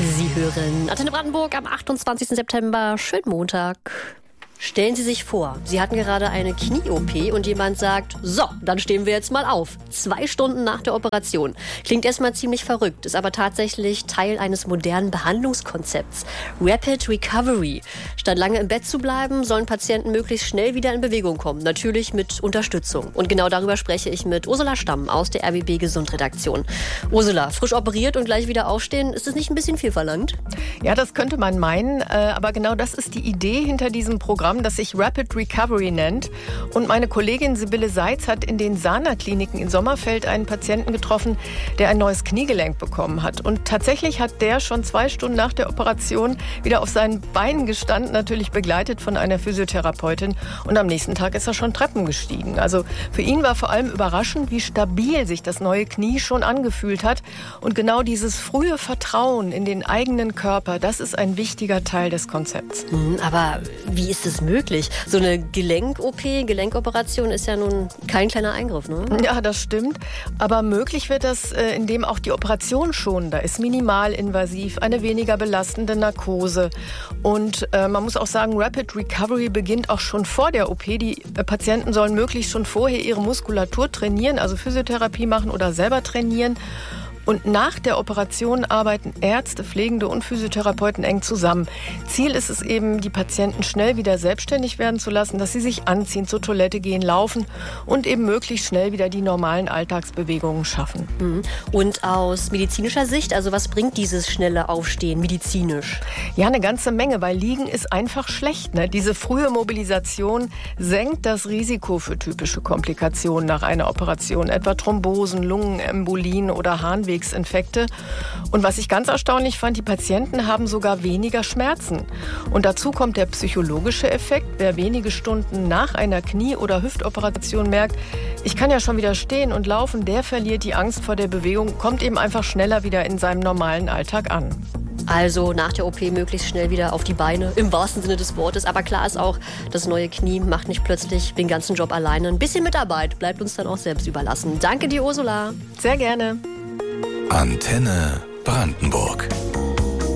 Sie hören Antenne Brandenburg am 28. September. Schönen Montag. Stellen Sie sich vor, Sie hatten gerade eine Knie-OP und jemand sagt, so, dann stehen wir jetzt mal auf. 2 Stunden nach der Operation. Klingt erstmal ziemlich verrückt, ist aber tatsächlich Teil eines modernen Behandlungskonzepts. Rapid Recovery. Statt lange im Bett zu bleiben, sollen Patienten möglichst schnell wieder in Bewegung kommen. Natürlich mit Unterstützung. Und genau darüber spreche ich mit Ursula Stamm aus der RBB Gesund-Redaktion. Ursula, frisch operiert und gleich wieder aufstehen, ist das nicht ein bisschen viel verlangt? Ja, das könnte man meinen, aber genau das ist die Idee hinter diesem Programm, das sich Rapid Recovery nennt. Und meine Kollegin Sibylle Seitz hat in den Sana-Kliniken in Sommerfeld einen Patienten getroffen, der ein neues Kniegelenk bekommen hat. Und tatsächlich hat der schon 2 Stunden nach der Operation wieder auf seinen Beinen gestanden, natürlich begleitet von einer Physiotherapeutin. Und am nächsten Tag ist er schon Treppen gestiegen. Also für ihn war vor allem überraschend, wie stabil sich das neue Knie schon angefühlt hat. Und genau dieses frühe Vertrauen in den eigenen Körper, das ist ein wichtiger Teil des Konzepts. Aber wie ist es möglich? So eine Gelenk-OP, Gelenkoperation ist ja nun kein kleiner Eingriff, ne? Ja, das stimmt. Aber möglich wird das, indem auch die Operation schonender ist, minimalinvasiv, eine weniger belastende Narkose. Und man muss auch sagen, Rapid Recovery beginnt auch schon vor der OP. Die Patienten sollen möglichst schon vorher ihre Muskulatur trainieren, also Physiotherapie machen oder selber trainieren. Und nach der Operation arbeiten Ärzte, Pflegende und Physiotherapeuten eng zusammen. Ziel ist es eben, die Patienten schnell wieder selbstständig werden zu lassen, dass sie sich anziehen, zur Toilette gehen, laufen und eben möglichst schnell wieder die normalen Alltagsbewegungen schaffen. Und aus medizinischer Sicht, also was bringt dieses schnelle Aufstehen medizinisch? Ja, eine ganze Menge, weil Liegen ist einfach schlecht, ne? Diese frühe Mobilisation senkt das Risiko für typische Komplikationen nach einer Operation, etwa Thrombosen, Lungenembolien oder Harnwegsinfekte. Und was ich ganz erstaunlich fand, die Patienten haben sogar weniger Schmerzen. Und dazu kommt der psychologische Effekt. Wer wenige Stunden nach einer Knie- oder Hüftoperation merkt, ich kann ja schon wieder stehen und laufen, der verliert die Angst vor der Bewegung, kommt eben einfach schneller wieder in seinem normalen Alltag an. Also nach der OP möglichst schnell wieder auf die Beine, im wahrsten Sinne des Wortes. Aber klar ist auch, das neue Knie macht nicht plötzlich den ganzen Job alleine. Ein bisschen Mitarbeit bleibt uns dann auch selbst überlassen. Danke dir, Ursula. Sehr gerne. Antenne Brandenburg.